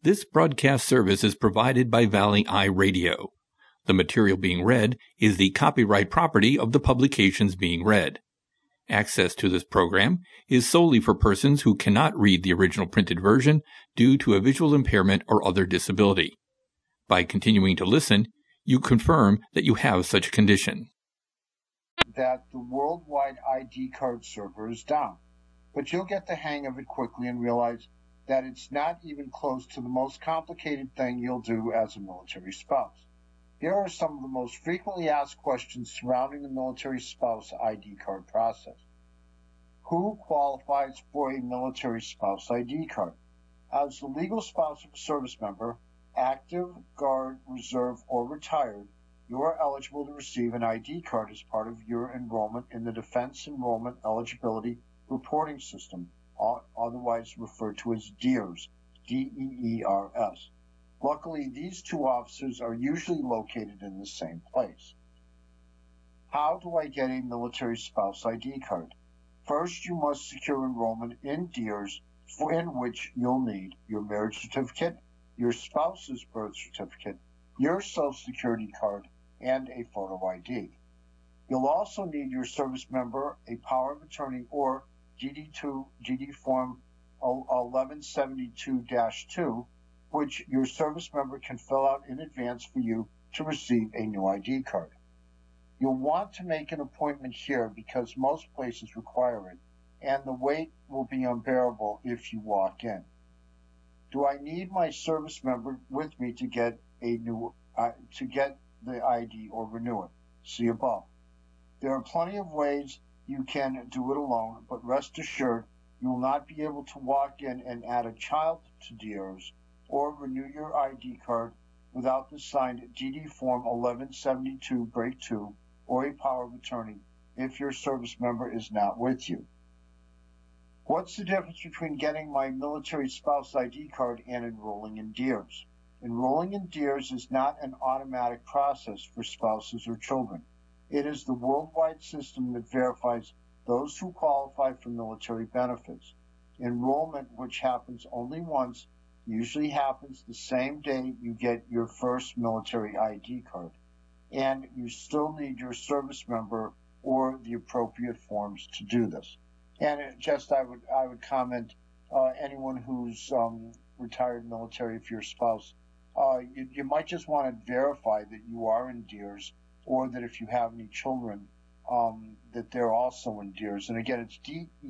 This broadcast service is provided by Valley Eye Radio. The material being read is the copyright property of the publications being read. Access to this program is solely for persons who cannot read the original printed version due to a visual impairment or other disability. By continuing to listen, you confirm that you have such a condition. That the worldwide ID card server is down, but you'll get the hang of it quickly and realize that it's not even close to the most complicated thing you'll do as a military spouse. Here are some of the most frequently asked questions surrounding the military spouse ID card process. Who qualifies for a military spouse ID card? As the legal spouse of a service member, active, guard, reserve, or retired, you are eligible to receive an ID card as part of your enrollment in the Defense Enrollment Eligibility Reporting System, otherwise referred to as DEERS, D-E-E-R-S. Luckily, these two offices are usually located in the same place. How do I get a military spouse ID card? First, you must secure enrollment in DEERS, in which you'll need your marriage certificate, your spouse's birth certificate, your Social Security card, and a photo ID. You'll also need your service member, a power of attorney, or GD Form 1172-2, which your service member can fill out in advance for you to receive a new ID card. You'll want to make an appointment here because most places require it, and the wait will be unbearable if you walk in. Do I need my service member with me to get the ID or renew it? See above. There are plenty of ways you can do it alone, but rest assured you will not be able to walk in and add a child to DEERS or renew your ID card without the signed DD Form 1172 Break 2 or a power of attorney if your service member is not with you. What's the difference between getting my military spouse ID card and enrolling in DEERS? Enrolling in DEERS is not an automatic process for spouses or children. It is the worldwide system that verifies those who qualify for military benefits. Enrollment, which happens only once, usually happens the same day you get your first military ID card, and you still need your service member or the appropriate forms to do this. And I would comment, anyone who's retired military, if your spouse, you might just want to verify that you are in DEERS, or that if you have any children, that they're also in DEERS. And again, it's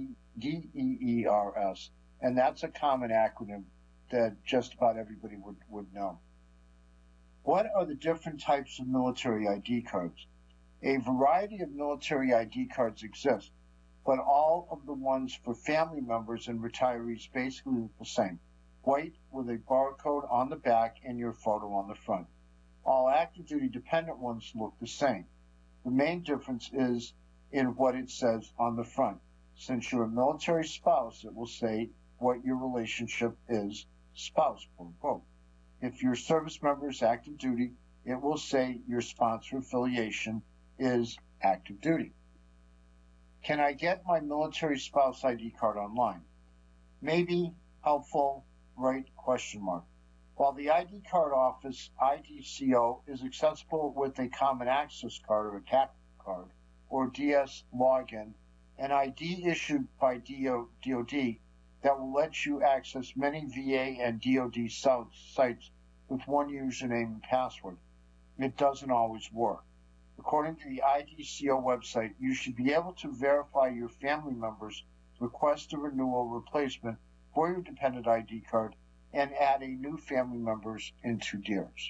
DEERS, and that's a common acronym that just about everybody would know. What are the different types of military ID cards? A variety of military ID cards exist, but all of the ones for family members and retirees basically look the same. White with a barcode on the back and your photo on the front. All active duty dependent ones look the same. The main difference is in what it says on the front. Since you're a military spouse, it will say what your relationship is, spouse, quote unquote. If your service member is active duty, it will say your sponsor affiliation is active duty. Can I get my military spouse ID card online? Maybe, helpful, right, question mark. While the ID card office, IDCO, is accessible with a common access card or a CAC card or DS login, an ID issued by DoD that will let you access many VA and DoD sites with one username and password. It doesn't always work. According to the IDCO website, you should be able to verify your family members, request a renewal replacement for your dependent ID card, and add a new family members into DEERS.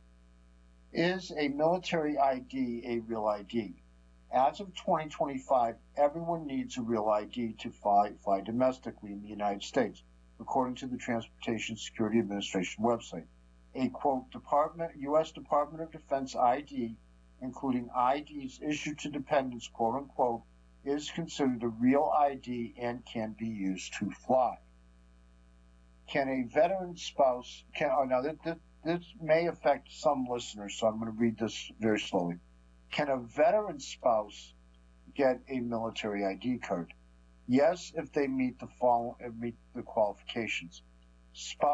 Is a military ID a real ID? As of 2025, everyone needs a real ID to fly domestically in the United States, according to the Transportation Security Administration website. A, quote, U.S. Department of Defense ID, including IDs issued to dependents, quote unquote, is considered a real ID and can be used to fly. Can a veteran spouse, this may affect some listeners, so I'm going to read this very slowly. Can a veteran spouse get a military ID card? Yes, if they meet the qualifications. Spouse